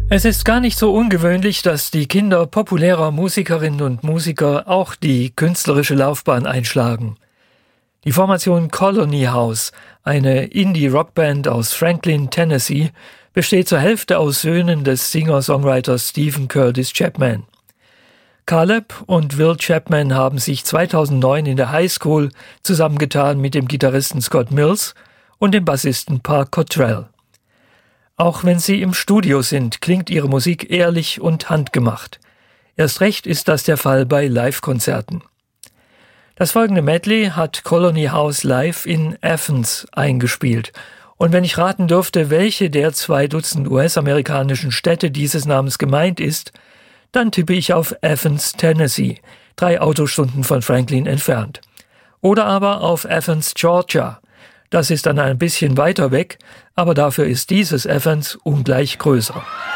Es ist gar nicht so ungewöhnlich, dass die Kinder populärer Musikerinnen und Musiker auch die künstlerische Laufbahn einschlagen. Die Formation Colony House, eine Indie-Rockband aus Franklin, Tennessee, besteht zur Hälfte aus Söhnen des Singer-Songwriters Stephen Curtis Chapman. Caleb und Will Chapman haben sich 2009 in der Highschool zusammengetan mit dem Gitarristen Scott Mills und dem Bassisten Park Cottrell. Auch wenn sie im Studio sind, klingt ihre Musik ehrlich und handgemacht. Erst recht ist das der Fall bei Live-Konzerten. Das folgende Medley hat Colony House live in Athens eingespielt. Und wenn ich raten dürfte, welche der 2 Dutzend US-amerikanischen Städte dieses Namens gemeint ist, dann tippe ich auf Athens, Tennessee, 3 Autostunden von Franklin entfernt. Oder aber auf Athens, Georgia. Das ist dann ein bisschen weiter weg, aber dafür ist dieses Athens ungleich größer.